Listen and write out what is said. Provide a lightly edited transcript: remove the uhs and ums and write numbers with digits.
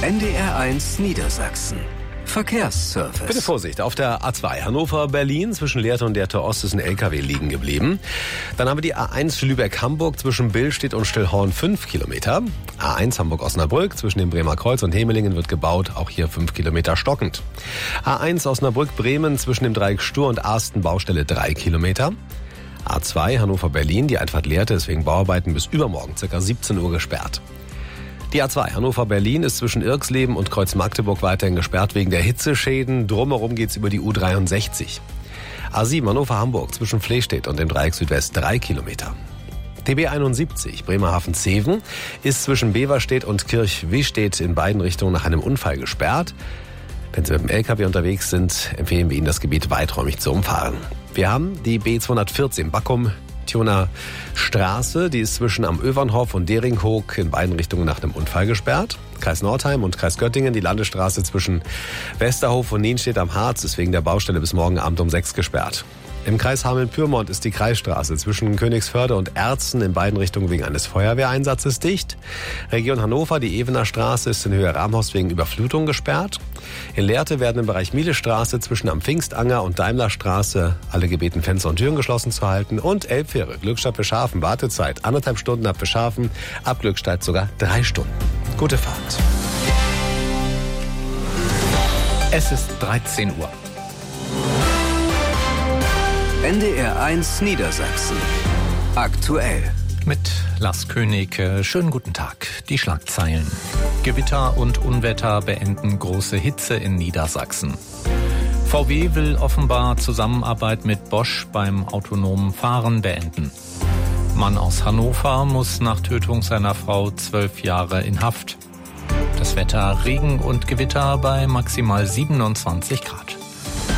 NDR1 Niedersachsen. Verkehrsservice. Bitte Vorsicht, auf der A2 Hannover-Berlin zwischen Lehrte und Lehrte Ost ist ein LKW liegen geblieben. Dann haben wir die A1 Lübeck-Hamburg zwischen Billstedt und Stillhorn 5 Kilometer. A1 Hamburg-Osnabrück zwischen dem Bremer Kreuz und Hemelingen wird gebaut, auch hier 5 Kilometer stockend. A1 Osnabrück-Bremen zwischen dem Dreieck Stur und Arsten Baustelle 3 Kilometer. A2 Hannover-Berlin, die Einfahrt Lehrte ist wegen Bauarbeiten bis übermorgen ca. 17 Uhr gesperrt. Die A2 Hannover-Berlin ist zwischen Irxleben und Kreuz Magdeburg weiterhin gesperrt wegen der Hitzeschäden. Drumherum geht's über die U63. A7 Hannover-Hamburg zwischen Flehstedt und dem Dreieck Südwest 3 Kilometer. TB 71 Bremerhaven-Zeven ist zwischen Beverstedt und Kirchwistedt in beiden Richtungen nach einem Unfall gesperrt. Wenn Sie mit dem LKW unterwegs sind, empfehlen wir Ihnen, das Gebiet weiträumig zu umfahren. Wir haben die B214 Backum-Tjoner Straße, die ist zwischen am Övernhof und Deringhoek in beiden Richtungen nach einem Unfall gesperrt. Kreis Nordheim und Kreis Göttingen, die Landesstraße zwischen Westerhof und Nienstedt am Harz ist wegen der Baustelle bis morgen Abend um 6 gesperrt. Im Kreis Hameln-Pyrmont ist die Kreisstraße zwischen Königsförde und Erzen in beiden Richtungen wegen eines Feuerwehreinsatzes dicht. Region Hannover, die Evener Straße ist in Höhe Ramhaus wegen Überflutung gesperrt. In Lehrte werden im Bereich Mielestraße zwischen am Pfingstanger und Daimlerstraße alle gebeten, Fenster und Türen geschlossen zu halten. Und Elbfähre, Glückstadt Bischhafen, Wartezeit 1,5 Stunden ab Bischhafen, ab Glückstadt sogar 3 Stunden. Gute Fahrt. Es ist 13 Uhr. NDR1 Niedersachsen. Aktuell. Mit Lars König, schönen guten Tag. Die Schlagzeilen. Gewitter und Unwetter beenden große Hitze in Niedersachsen. VW will offenbar Zusammenarbeit mit Bosch beim autonomen Fahren beenden. Mann aus Hannover muss nach Tötung seiner Frau 12 Jahre in Haft. Das Wetter Regen und Gewitter bei maximal 27 Grad.